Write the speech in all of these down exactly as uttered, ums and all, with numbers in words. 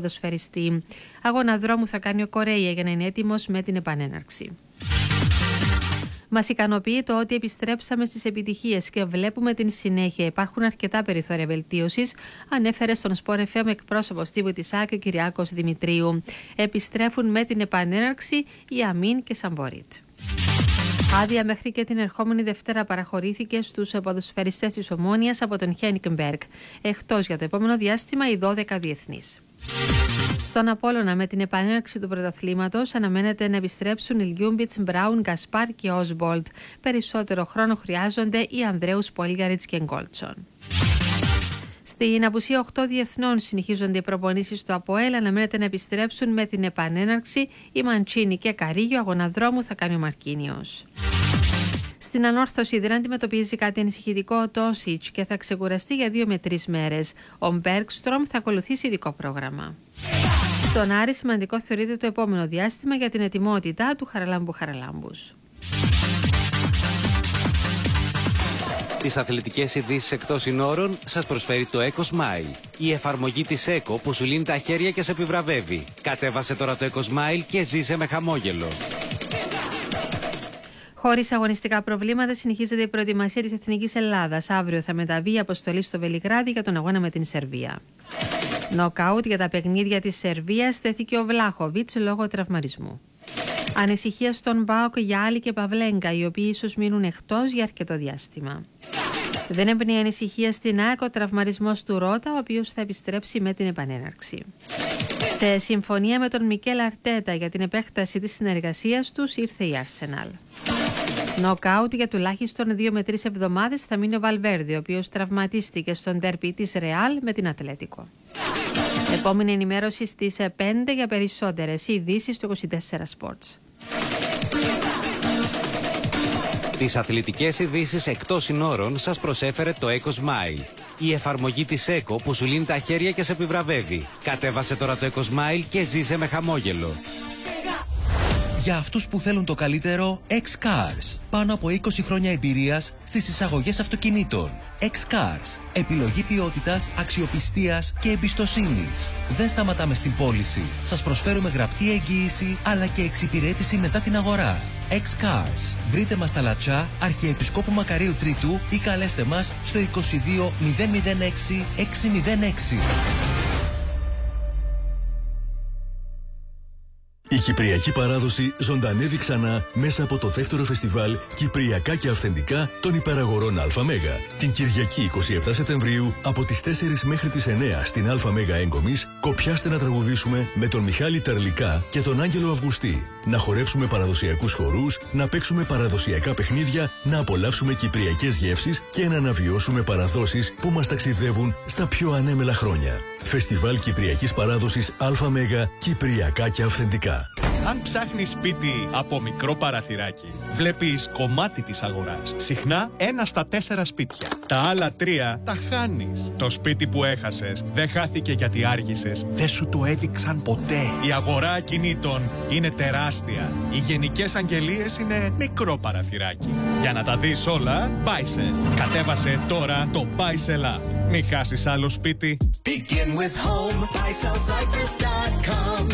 ποδοσφαιριστή. Αγώνα δρόμου θα κάνει ο Κορέια για να είναι έτοιμος με την επανέναρξη. Μας ικανοποιεί το ότι επιστρέψαμε στις επιτυχίες και βλέπουμε την συνέχεια. Υπάρχουν αρκετά περιθώρια βελτίωσης, ανέφερε στον Σπορ εφ εμ εκπρόσωπος τύπου της ΑΚ Κυριάκος Δημητρίου. Επιστρέφουν με την επανέναρξη η Αμίν και Σαμπορίτ. Άδεια μέχρι και την ερχόμενη Δευτέρα παραχωρήθηκε στους ποδοσφαιριστές της Ομόνοιας από τον Χένικενμπεργκ. Εκτός για το επόμενο διάστημα οι δώδεκα διεθνείς. Στον Απόλλωνα, με την επανέναρξη του πρωταθλήματος, αναμένεται να επιστρέψουν οι Λιούμπιτς, Μπράουν, Γκασπάρ και Όσμπολτ. Περισσότερο χρόνο χρειάζονται οι Ανδρέους, Πόλγαριτς και Γκόλτσον. Στην απουσία οκτώ διεθνών συνεχίζονται οι προπονήσεις στο ΑΠΟΕΛ. Αναμένεται να επιστρέψουν με την επανέναρξη οι Μαντσίνη και Καρίγιο. Αγώνα δρόμου θα κάνει ο Μαρκίνιος. Στην ανόρθωση δεν αντιμετωπίζει κάτι ανησυχητικό ο Τόσιτς και θα ξεκουραστεί για δύο με τρεις μέρες. Ο Μπέργκστρομ θα ακολουθήσει ειδικό πρόγραμμα. Στον Άρη σημαντικό θεωρείται το επόμενο διάστημα για την ετοιμότητά του Χαραλάμπου Χαραλάμπους. Τις αθλητικές ειδήσεις εκτός συνόρων σας προσφέρει το EcoSmile. Η εφαρμογή της Eco που σου λύνει τα χέρια και σε επιβραβεύει. Κατέβασε τώρα το EcoSmile και ζήσε με χαμόγελο. Χωρίς αγωνιστικά προβλήματα συνεχίζεται η προετοιμασία της Εθνικής Ελλάδας. Αύριο θα μεταβεί η αποστολή στο Βελιγράδι για τον αγώνα με την Σερβία. Νοκάουτ για τα παιχνίδια της Σερβίας στέθηκε ο Βλάχοβιτς λόγω τραυματισμού. Ανησυχία στον ΠΑΟΚ για Άλλη και Παυλέγκα, οι οποίοι ίσως μείνουν εκτός για αρκετό διάστημα. Δεν έμπαινε ανησυχία στην ΑΕΚ ο τραυματισμός του Ρώτα, ο οποίος θα επιστρέψει με την επανέναρξη. Σε συμφωνία με τον Μικέλ Αρτέτα για την επέκταση της συνεργασίας τους ήρθε η Arsenal. Νοκάουτ για τουλάχιστον δύο με τρεις εβδομάδες θα μείνει ο Βαλβέρντε, ο οποίος τραυματίστηκε στον ντέρμπι της Ρεάλ με την Ατλέτικο. Επόμενη ενημέρωση στις πέντε για περισσότερες ειδήσεις στο είκοσι τέσσερα Sports. Τις αθλητικές ειδήσεις εκτός συνόρων σας προσέφερε το EcoSmile. Η εφαρμογή της Eco που σου λύνει τα χέρια και σε επιβραβεύει. Κατέβασε τώρα το EcoSmile και ζήσε με χαμόγελο. Για αυτούς που θέλουν το καλύτερο, X-Cars. Πάνω από είκοσι χρόνια εμπειρίας στις εισαγωγές αυτοκινήτων. X-Cars. Επιλογή ποιότητας, αξιοπιστίας και εμπιστοσύνης. Δεν σταματάμε στην πώληση. Σας προσφέρουμε γραπτή εγγύηση αλλά και εξυπηρέτηση μετά την αγορά. X-Cars. Βρείτε μας στα Λατσά, Αρχιεπισκόπου Μακαρίου Τρίτου ή καλέστε μας στο είκοσι δύο μηδέν μηδέν έξι έξι μηδέν έξι. Η κυπριακή παράδοση ζωντανεύει ξανά μέσα από το δεύτερο φεστιβάλ Κυπριακά και Αυθεντικά των Υπεραγορών ΑΜ. Την Κυριακή είκοσι επτά Σεπτεμβρίου από τις τέσσερις μέχρι τις εννέα στην ΑΜ Έγκομης, κοπιάστε να τραγουδήσουμε με τον Μιχάλη Τερλικά και τον Άγγελο Αυγουστή. Να χορέψουμε παραδοσιακούς χορούς, να παίξουμε παραδοσιακά παιχνίδια, να απολαύσουμε κυπριακές γεύσεις και να αναβιώσουμε παραδόσεις που μας ταξιδεύουν στα πιο ανέμελα χρόνια. Φεστιβάλ Κυπριακής Παράδοσης ΑΜ Κυπριακά και Αυθεντικά. Αν ψάχνεις σπίτι από μικρό παραθυράκι, βλέπεις κομμάτι της αγοράς. Συχνά ένα στα τέσσερα σπίτια. Τα άλλα τρία τα χάνεις. Το σπίτι που έχασες δεν χάθηκε γιατί άργησες. Δεν σου το έδειξαν ποτέ. Η αγορά ακινήτων είναι τεράστια. Οι γενικές αγγελίες είναι μικρό παραθυράκι. Για να τα δεις όλα, Buysell. Κατέβασε τώρα το Buysell App. Μην χάσεις άλλο σπίτι. Begin with home, buy sell cyprus dot com.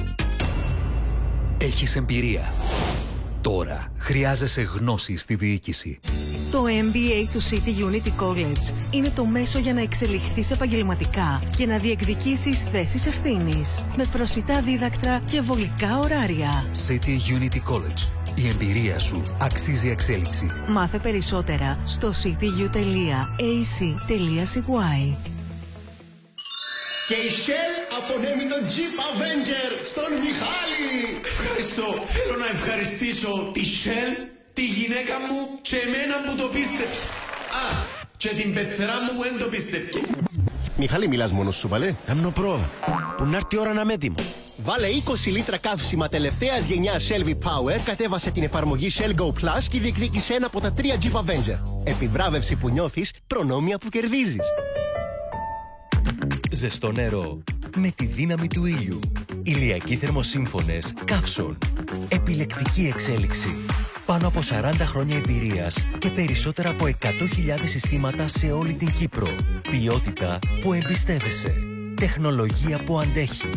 Έχεις εμπειρία. Τώρα χρειάζεσαι γνώση στη διοίκηση. Το εμ μπι έι του City Unity College είναι το μέσο για να εξελιχθείς επαγγελματικά και να διεκδικήσεις θέσεις ευθύνης. Με προσιτά δίδακτρα και βολικά ωράρια. City Unity College. Η εμπειρία σου αξίζει εξέλιξη. Μάθε περισσότερα στο cityU τελεία έι σι τελεία σι γουάι. Και η Shell απονέμει τον Jeep Avenger στον Μιχάλη. Ευχαριστώ. Θέλω να ευχαριστήσω τη Shell, τη γυναίκα μου και εμένα που το πίστεψε. Α, και την πεθερά μου που δεν το πίστευκε. Μιχάλη, μιλάς μόνος σου, παλέ? Έμνο πρόβα. Που να έρθει η ώρα να είμαι έτοιμο. Βάλε είκοσι λίτρα καύσιμα τελευταίας γενιάς Shell V-Power, κατέβασε την εφαρμογή Shell Go Plus και διεκδίκησε ένα από τα τρία Jeep Avenger. Επιβράβευση που νιώθεις, προνόμια που κερδίζεις. Ζεστό νερό με τη δύναμη του ήλιου. Ηλιακοί θερμοσύμφωνες Καύσον. Επιλεκτική εξέλιξη. Πάνω από σαράντα χρόνια εμπειρίας και περισσότερα από εκατό χιλιάδες συστήματα σε όλη την Κύπρο. Ποιότητα που εμπιστεύεσαι. Τεχνολογία που αντέχει.